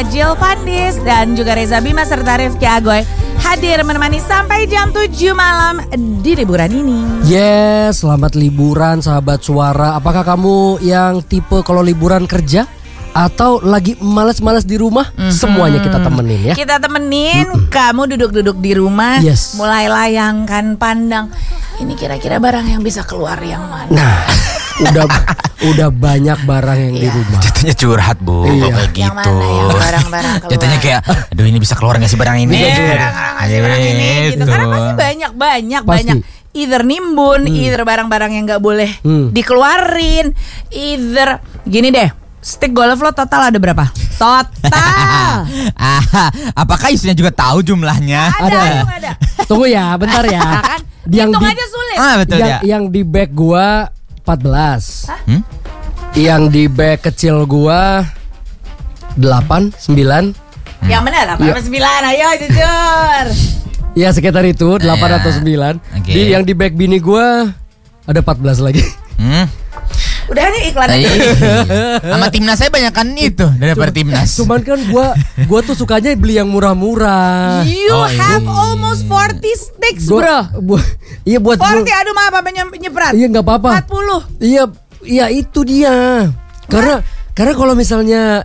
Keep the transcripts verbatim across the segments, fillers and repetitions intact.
saya Jill Fandis dan juga Reza Bima serta Rifki Agoy hadir menemani sampai jam tujuh malam di liburan ini. Yes, selamat liburan sahabat suara. Apakah kamu yang tipe kalau liburan kerja atau lagi malas-malas di rumah? Mm-hmm. Semuanya kita temenin ya. Kita temenin, mm-hmm. Kamu duduk-duduk di rumah, yes. Mulai layangkan pandang. Ini kira-kira barang yang bisa keluar yang mana? Nah, udah udah banyak barang yang iya. di rumah. Jatuhnya curhat bu, iya. kayak gitu. Yang mana yang barang-barang keluar? Jatuhnya kayak, aduh ini bisa keluar nggak sih barang ini? Barang-barang ini gitu. Karena pasti banyak-banyak banyak. Either nimbun, hmm. either barang-barang yang nggak boleh hmm. dikeluarin, either gini deh. Stick golf lo total ada berapa? Total. ah, apakah istrinya juga tahu jumlahnya? Ada, ada. ada. Tunggu ya, bentar ya. Nah, kan? Yang hitung di, aja sulit. Ah, betul yang, ya. Yang di bag gua empat belas. Hah? Hmm? Yang di bag kecil gua delapan, sembilan. Hmm. Yang benar delapan atau sembilan? Ayo jujur. Ya sekitar itu delapan ya. atau sembilan. Okay. Di yang di bag bini gua ada empat belas lagi. Hmm. Udah nih iklan aja. Sama timnas saya banyak kan itu daripada timnas. Cuman kan gua gua tuh sukanya beli yang murah-murah. You oh, have iya. almost forty sticks, gua, bro. Bu, iya buat forty gua, aduh maaf apa nyeprat. Iya enggak apa-apa. empat puluh. Iya, iya itu dia. Karena nah? karena kalau misalnya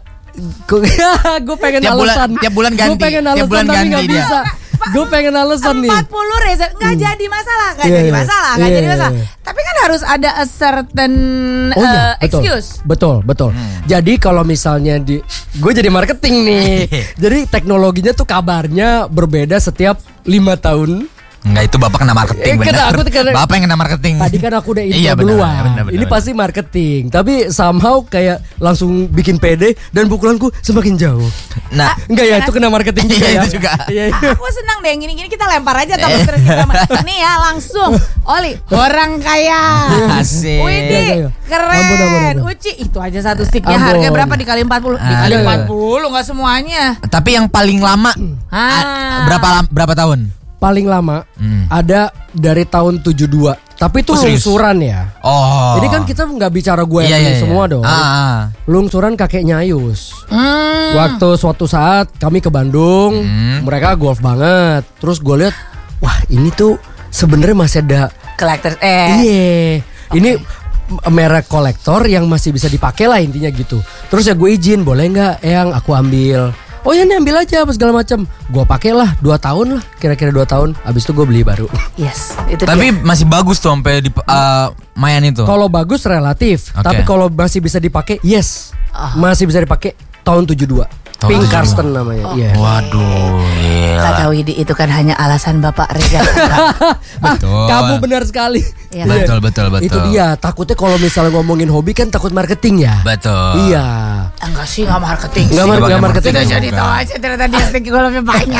gue pengen tiap alasan. Bulan, tiap bulan ganti. Gue pengen alasan tiap bulan tapi ganti gak dia. bisa. Gue pengen alasan nih. empat puluh Reza nggak hmm. jadi masalah, nggak yeah, jadi masalah, nggak yeah, jadi masalah. Yeah. Tapi kan harus ada a certain oh, iya, uh, betul, excuse. Betul, betul. Hmm. Jadi kalau misalnya di, gue jadi marketing nih. Jadi teknologinya tuh kabarnya berbeda setiap lima tahun. Enggak, itu bapak kena marketing, eh, benar. Aku, kena, bapak yang kena marketing. Tadi kan aku udah info iya, duluan. Benar, benar, benar, ini benar. pasti marketing. Tapi somehow kayak langsung bikin pede dan pukulanku semakin jauh. Nah, enggak ya, itu kena marketing juga ya. Itu juga. Aku senang deh gini-gini kita lempar aja tapi terus kita nih ya langsung. Oli, orang kaya. Asik. Widih, keren. Ampun, ampun, ampun. Uci, itu aja satu sticknya harganya berapa dikali empat puluh? Dikali empat puluh enggak semuanya. Tapi yang paling lama ah. berapa berapa tahun? Paling lama hmm. ada dari tahun tujuh dua. Tapi itu oh, lungsuran ya. Oh. Jadi kan kita nggak bicara gue iya, yang iya, semua iya. dong. Ah. Lungsuran kakeknya Ayus. Hmm. Waktu suatu saat kami ke Bandung, hmm. mereka golf banget. Terus gue lihat, wah ini tuh sebenarnya masih ada collector. Eh. Iya. Okay. Ini merek kolektor yang masih bisa dipakai lah intinya gitu. Terus ya gue izin, boleh nggak yang aku ambil? Oh ya nih ambil aja apa segala macam. Gue pakai lah dua tahun lah, kira-kira dua tahun. Abis itu gue beli baru. Yes. Itu tapi dia. Masih bagus tuh sampai di uh, mayan itu. Kalau bagus relatif, okay. Tapi kalau masih bisa dipakai, yes, oh. Masih bisa dipakai tahun tujuh dua. Tahun Pink Karsten namanya. Oh. Yeah. Waduh. Tak tahu itu kan hanya alasan Bapak Reza. Betul. Kamu benar sekali. Ya, betul betul betul. Itu dia. Takutnya kalau misalnya ngomongin hobi kan takut marketing ya. Betul. Iya. Enggak sih, enggak marketing. Enggak mar- marketing. marketing. Kita jadi tahu aja ternyata dia stick golfnya banyak.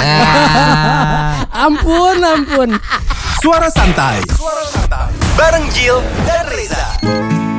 Ampun, ampun. Suara santai. Suara santai. Bareng Jill dan Reza.